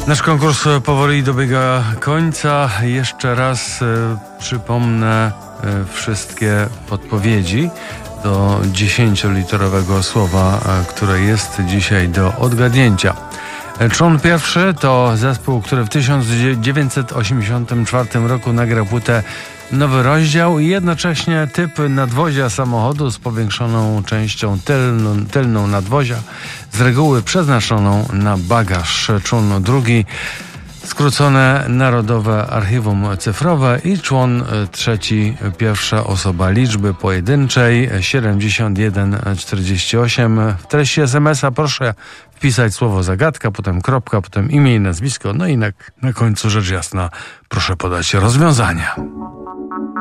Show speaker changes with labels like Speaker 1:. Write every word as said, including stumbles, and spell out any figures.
Speaker 1: Nasz konkurs powoli dobiega końca. Jeszcze raz e, przypomnę e, wszystkie podpowiedzi do dziesięcioliterowego słowa, e, które jest dzisiaj do odgadnięcia. Człon pierwszy to zespół, który w tysiąc dziewięćset osiemdziesiątym czwartym roku nagrał płytę Nowy Rozdział i jednocześnie typ nadwozia samochodu z powiększoną częścią tylną, tylną nadwozia, z reguły przeznaczoną na bagaż. Człon drugi, skrócone Narodowe Archiwum Cyfrowe i człon trzeci, pierwsza osoba liczby pojedynczej siedemdziesiąt jeden czterdzieści osiem. W treści es em es a proszę wpisać słowo zagadka, potem kropka, potem imię i nazwisko, no i na, na końcu rzecz jasna proszę podać rozwiązania.